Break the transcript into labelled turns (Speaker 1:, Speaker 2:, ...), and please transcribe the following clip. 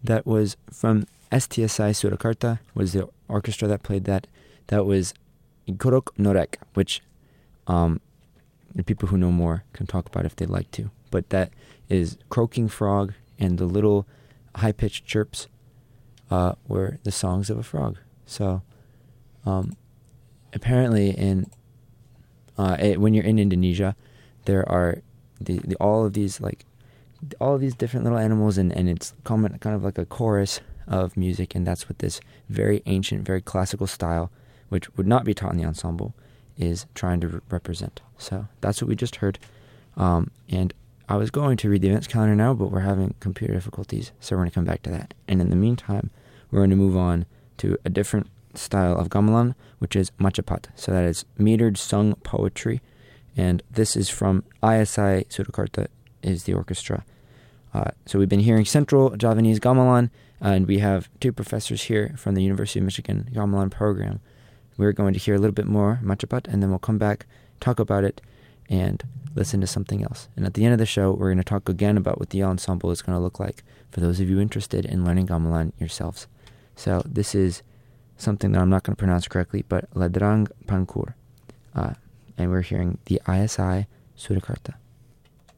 Speaker 1: that was from STSI Surakarta, was the orchestra that played that. That was Gorok Norek, which the people who know more can talk about if they'd like to. But that is croaking frog, and the little high-pitched chirps were the songs of a frog. So apparently when you're in Indonesia, there are all of these different little animals, and it's kind of like a chorus of music, and that's what this very ancient, very classical style, which would not be taught in the ensemble, is trying to represent. So that's what we just heard. And I was going to read the events calendar now, but we're having computer difficulties, so we're going to come back to that. And in the meantime, we're going to move on to a different style of gamelan, which is macapat. So that is metered sung poetry. And this is from ISI Surakarta, is the orchestra. So we've been hearing Central Javanese Gamelan, and we have two professors here from the University of Michigan Gamelan program. We're going to hear a little bit more macapat, and then we'll come back, talk about it, and listen to something else. And at the end of the show, we're going to talk again about what the ensemble is going to look like for those of you interested in learning gamelan yourselves. So this is something that I'm not going to pronounce correctly, but Ladrang Pankur. And we're hearing the ISI Surakarta.